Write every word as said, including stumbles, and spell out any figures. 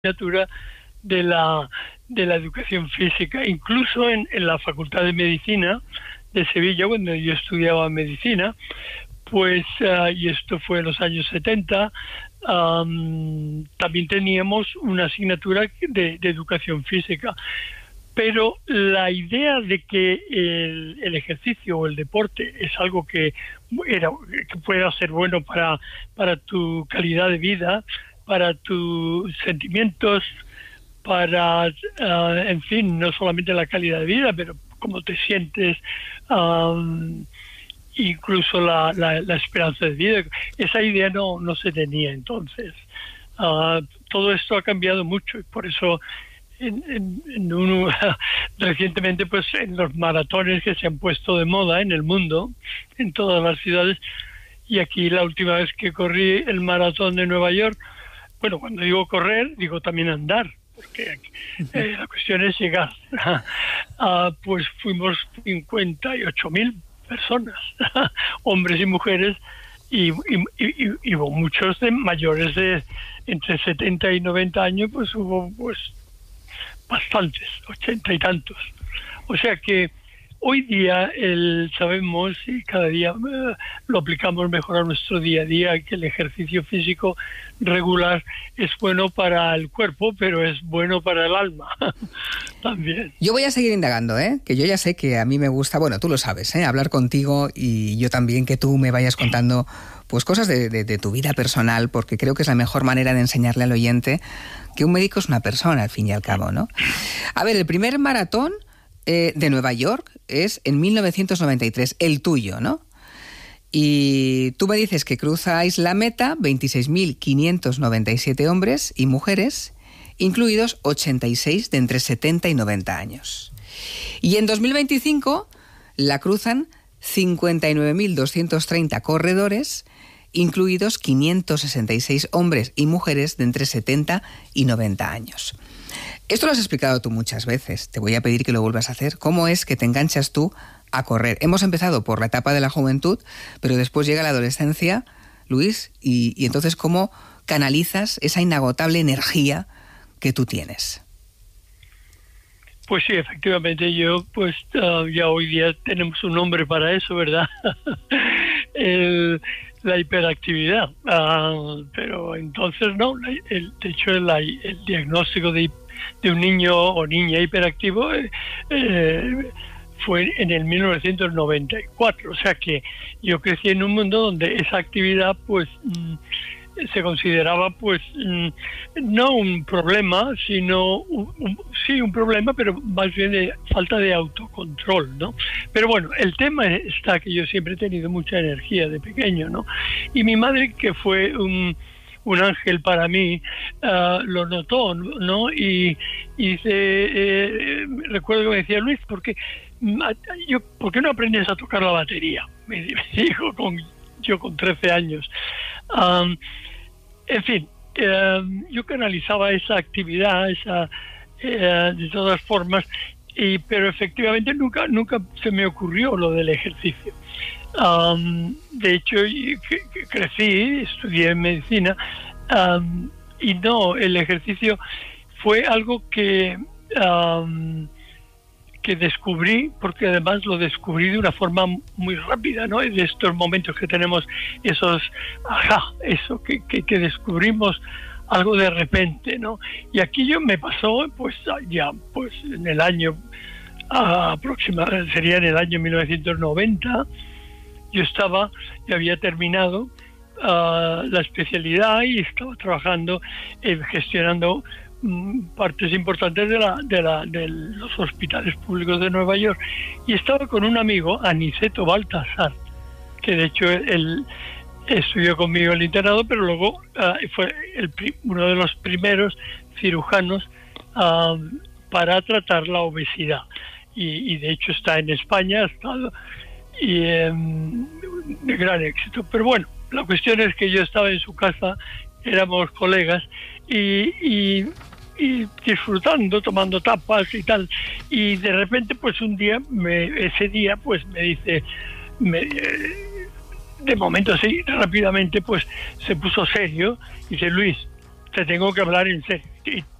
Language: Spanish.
asignatura de la de la educación física, incluso en, en la Facultad de Medicina de Sevilla, cuando yo estudiaba medicina, pues, uh, y esto fue en los años setenta, um, también teníamos una asignatura de, de educación física. Pero la idea de que el, el ejercicio o el deporte es algo que, era, que pueda ser bueno para, para tu calidad de vida, para tus sentimientos, para, uh, en fin, no solamente la calidad de vida, pero cómo te sientes, um, incluso la, la, la esperanza de vida. Esa idea no, no se tenía entonces. Uh, todo esto ha cambiado mucho y por eso en, en, en un, recientemente pues en los maratones que se han puesto de moda en el mundo, en todas las ciudades, y aquí la última vez que corrí el maratón de Nueva York, bueno, cuando digo correr, digo también andar, porque eh, la cuestión es llegar. uh, pues fuimos cincuenta y ocho mil personas, hombres y mujeres, y, y, y, y hubo muchos de mayores de entre setenta y noventa años, pues hubo pues bastantes, ochenta y tantos. O sea que hoy día el, sabemos y cada día uh, lo aplicamos mejor a nuestro día a día, que el ejercicio físico regular es bueno para el cuerpo, pero es bueno para el alma también. Yo voy a seguir indagando, ¿eh? Que yo ya sé que a mí me gusta, bueno, tú lo sabes, ¿eh? Hablar contigo, y yo también que tú me vayas contando pues cosas de, de, de tu vida personal, porque creo que es la mejor manera de enseñarle al oyente que un médico es una persona, al fin y al cabo, ¿no? A ver, el primer maratón eh, de Nueva York es en mil novecientos noventa y tres, el tuyo, ¿no? Y tú me dices que cruzáis la meta veintiséis mil quinientos noventa y siete hombres y mujeres, incluidos ochenta y seis de entre setenta y noventa años. Y en dos mil veinticinco la cruzan cincuenta y nueve mil doscientos treinta corredores, incluidos quinientos sesenta y seis hombres y mujeres de entre setenta y noventa años. Esto lo has explicado tú muchas veces, te voy a pedir que lo vuelvas a hacer. ¿Cómo es que te enganchas tú a correr? Hemos empezado por la etapa de la juventud, pero después llega la adolescencia, Luis, y, y entonces ¿cómo canalizas esa inagotable energía que tú tienes? Pues sí, efectivamente, yo pues uh, ya hoy día tenemos un nombre para eso, ¿verdad? el, la hiperactividad. Uh, pero entonces no, el, de hecho el, el diagnóstico de, de un niño o niña hiperactivo eh, eh, fue en el mil novecientos noventa y cuatro, o sea que yo crecí en un mundo donde esa actividad pues mm, se consideraba pues mm, no un problema, sino un, un, sí un problema, pero más bien de falta de autocontrol, ¿no? Pero bueno, el tema está que yo siempre he tenido mucha energía de pequeño, ¿no? Y mi madre, que fue un un ángel para mí, uh, lo notó, ¿no? Y, y dice, eh, recuerdo que me decía, Luis, ¿por qué, yo, ¿por qué no aprendes a tocar la batería? Me, me dijo con, yo con trece años. Um, en fin, uh, yo canalizaba esa actividad, esa uh, de todas formas, y, pero efectivamente nunca, nunca se me ocurrió lo del ejercicio. Um, de hecho, crecí, estudié medicina, um, y no, el ejercicio fue algo que um, que descubrí, porque además lo descubrí de una forma muy rápida, ¿no? De estos momentos que tenemos, esos, ajá, eso que, que, que descubrimos algo de repente, ¿no? Y aquí yo me pasó, pues ya, pues en el año uh, aproximadamente, sería en el año mil novecientos noventa. Yo estaba, ya había terminado uh, la especialidad y estaba trabajando, eh, gestionando um, partes importantes de, la, de, la, de los hospitales públicos de Nueva York. Y estaba con un amigo, Aniceto Baltasar, que de hecho él estudió conmigo el internado, pero luego uh, fue el, uno de los primeros cirujanos uh, para tratar la obesidad. Y, y de hecho está en España, ha estado... y eh, de gran éxito. Pero bueno, la cuestión es que yo estaba en su casa, éramos colegas y, y, y disfrutando, tomando tapas y tal, y de repente pues un día, me, ese día pues me dice, me, de momento así, rápidamente pues se puso serio, y dice, Luis, te tengo que hablar en serio. Y